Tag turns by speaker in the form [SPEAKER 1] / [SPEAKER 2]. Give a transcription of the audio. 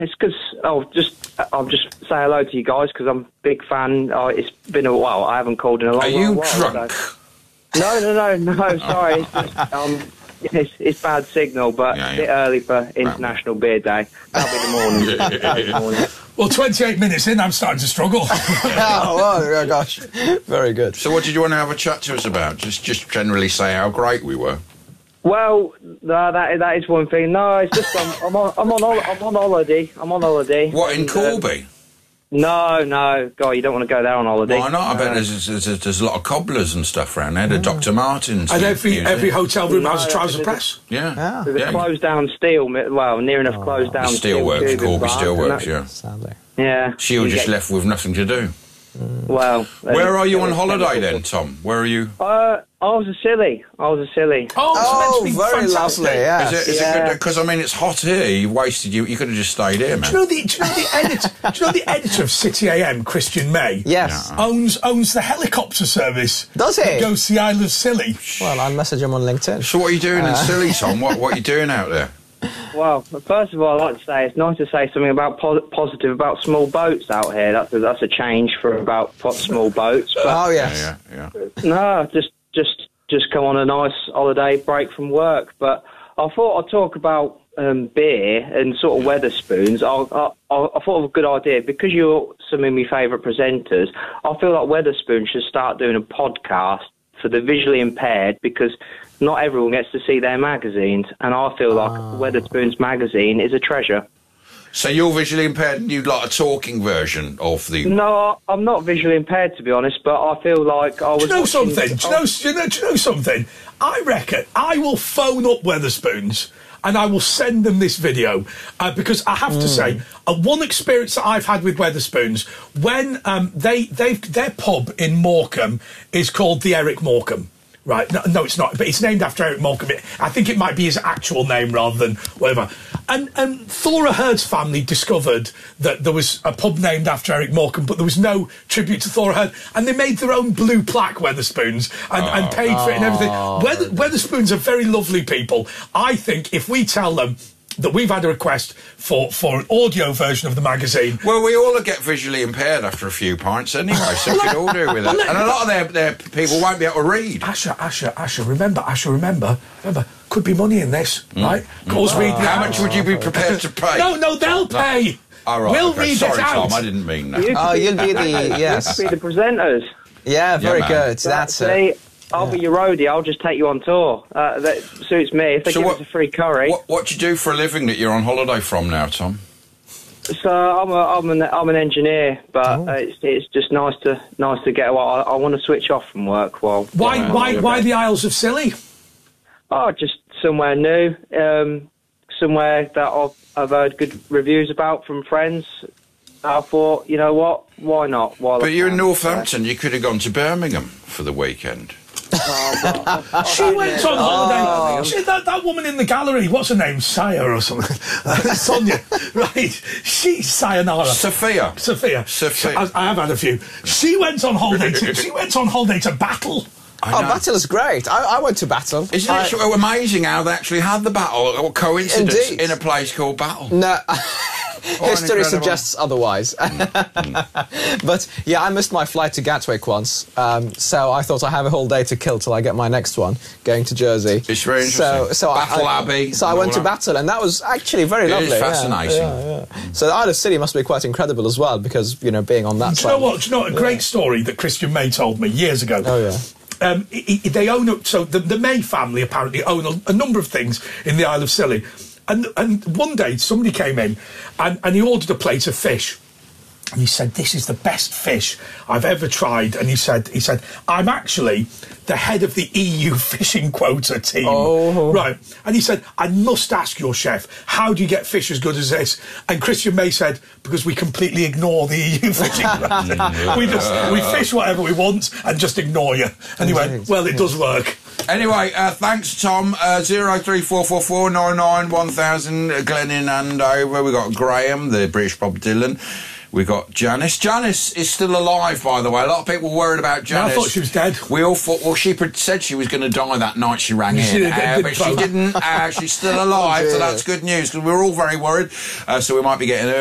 [SPEAKER 1] It's because I'll just say hello to you guys because I'm a big fan. It's been a while. I haven't called in a long while.
[SPEAKER 2] Are you drunk?
[SPEAKER 1] So. No. Sorry, it's just, it's bad signal, but a bit early for International Beer Day. That'll be the morning.
[SPEAKER 3] Well, 28 minutes in, I'm starting to struggle.
[SPEAKER 4] Oh gosh, very good.
[SPEAKER 2] So, what did you want to have a chat to us about? Just generally say how great we were.
[SPEAKER 1] Well, no, that is one thing. No, it's just I'm on holiday. I'm on holiday.
[SPEAKER 2] What, in Corby?
[SPEAKER 1] No, God, you don't want to go there on holiday.
[SPEAKER 2] Why not? I bet there's a lot of cobblers and stuff around there. The Dr. Martens.
[SPEAKER 3] And every hotel room has a trouser press.
[SPEAKER 2] Yeah.
[SPEAKER 1] There's a closed down steel, near enough closed down
[SPEAKER 2] steelworks, Corby Steelworks, yeah.
[SPEAKER 4] Sadly.
[SPEAKER 1] Yeah.
[SPEAKER 2] So you were just left with nothing to do.
[SPEAKER 1] Well,
[SPEAKER 2] where are you on holiday then, Tom? Where are you?
[SPEAKER 1] I was a silly.
[SPEAKER 3] Oh, it's meant to be
[SPEAKER 4] very
[SPEAKER 3] fantastic.
[SPEAKER 4] lovely. Yeah.
[SPEAKER 2] Is it good? Because I mean, it's hot here. You wasted. You could have just stayed here, man.
[SPEAKER 3] Do you know the editor of City AM, Christian May?
[SPEAKER 4] Yes.
[SPEAKER 3] Owns the helicopter service.
[SPEAKER 4] Does he?
[SPEAKER 3] That goes to the Isle of Scilly.
[SPEAKER 4] Well, I'll message him on LinkedIn.
[SPEAKER 2] So what are you doing in Scilly, Tom? What are you doing out there?
[SPEAKER 1] Well, first of all, I'd like to say it's nice to say something about positive about small boats out here. That's a change for about small boats. But
[SPEAKER 4] yes.
[SPEAKER 2] Yeah.
[SPEAKER 1] No, just come on a nice holiday break from work. But I thought I'd talk about beer and sort of Wetherspoons. I thought of a good idea because you're some of my favourite presenters. I feel like Wetherspoons should start doing a podcast for the visually impaired because not everyone gets to see their magazines, and I feel like Wetherspoons magazine is a treasure.
[SPEAKER 2] So you're visually impaired and you'd like a talking version of the...
[SPEAKER 1] No, I'm not visually impaired, to be honest, but I feel like I was...
[SPEAKER 3] Do you know something? Do you know something? I reckon I will phone up Wetherspoons and I will send them this video because I have to say, one experience that I've had with Wetherspoons, when their pub in Morecambe is called the Eric Morecambe. Right, no, it's not, but it's named after Eric Morecambe. I think it might be his actual name rather than whatever. And Thora Heard's family discovered that there was a pub named after Eric Morecambe, but there was no tribute to Thora Heard, and they made their own blue plaque, Wetherspoons, and paid for it and everything. Wetherspoons are very lovely people. I think if we tell them that we've had a request for an audio version of the magazine.
[SPEAKER 2] Well, we all get visually impaired after a few pints anyway, so we can all do with it. And a lot of their people won't be able to read.
[SPEAKER 3] Asher, remember, could be money in this, right?
[SPEAKER 2] How much would you be prepared to pay?
[SPEAKER 3] No, they'll pay.
[SPEAKER 2] All right,
[SPEAKER 3] we'll read
[SPEAKER 2] Sorry,
[SPEAKER 3] it out.
[SPEAKER 2] Tom, I didn't mean that.
[SPEAKER 4] You'll be the... Yes.
[SPEAKER 1] You'll be the presenters.
[SPEAKER 4] Yeah, very good. That's it.
[SPEAKER 1] I'll be your roadie. I'll just take you on tour. That suits me. If they give us a free curry.
[SPEAKER 2] What do you do for a living that you're on holiday from now, Tom?
[SPEAKER 1] So I'm an engineer, but it's just nice to get away. I want to switch off from work while.
[SPEAKER 3] Why the Isles of Scilly?
[SPEAKER 1] Oh, just somewhere new, somewhere that I've heard good reviews about from friends. I thought, you know what? Why not?
[SPEAKER 2] But you're in Northampton. You could have gone to Birmingham for the weekend.
[SPEAKER 3] She went on holiday. That woman in the gallery, what's her name? Saya or something? Sonia. Right. She's sayonara.
[SPEAKER 2] Sophia.
[SPEAKER 3] I have had a few. She went on holiday to Battle.
[SPEAKER 4] Battle is great. I went to Battle.
[SPEAKER 2] Isn't it amazing how they actually had the battle, or coincidence,
[SPEAKER 4] Indeed.
[SPEAKER 2] in a place called Battle?
[SPEAKER 4] No. History suggests otherwise. But, yeah, I missed my flight to Gatwick once, so I thought I have a whole day to kill till I get my next one, going to Jersey.
[SPEAKER 2] It's very interesting.
[SPEAKER 4] So
[SPEAKER 2] Battle Abbey.
[SPEAKER 4] So I went to Battle, and that was actually very lovely.
[SPEAKER 2] It is fascinating.
[SPEAKER 4] Yeah. So the Isle of Scilly must be quite incredible as well, because, being on that side.
[SPEAKER 3] Do you know what? A great story that Christian May told me years ago.
[SPEAKER 4] Oh, yeah.
[SPEAKER 3] They own... So the May family apparently own a number of things in the Isle of Scilly. And one day somebody came in and he ordered a plate of fish. And he said, "This is the best fish I've ever tried." And he said, "I'm actually the head of the EU fishing quota team."
[SPEAKER 4] Oh.
[SPEAKER 3] Right. And he said, "I must ask your chef, how do you get fish as good as this?" And Christian May said, "Because we completely ignore the EU fishing quota. we fish whatever we want and just ignore you." And he went, "Well, it does work."
[SPEAKER 2] Anyway, thanks, Tom. 03444991000, Glenn in Andover. We've got Graham, the British Bob Dylan. We got Janice. Janice is still alive, by the way. A lot of people were worried about Janice.
[SPEAKER 3] I thought she was dead.
[SPEAKER 2] We all thought, well, she said she was going to die that night she rang in. But she didn't. She's still alive, so that's good news, because we were all very worried. So we might be getting